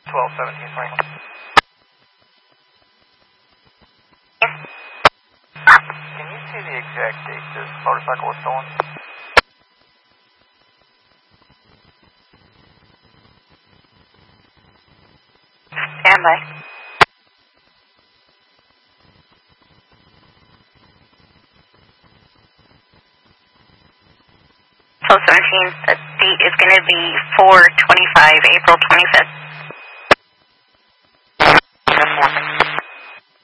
12/17/20. Can you see the exact date this motorcycle was stolen? Stand by. 12/17, the date is going to be 4/25, April 25th.